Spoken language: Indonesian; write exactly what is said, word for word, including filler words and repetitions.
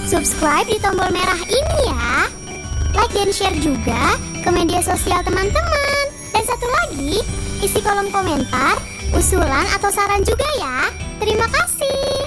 subscribe di tombol merah ini ya. Like dan share juga ke media sosial teman-teman. Dan satu lagi, isi kolom komentar usulan atau saran juga ya. Terima kasih.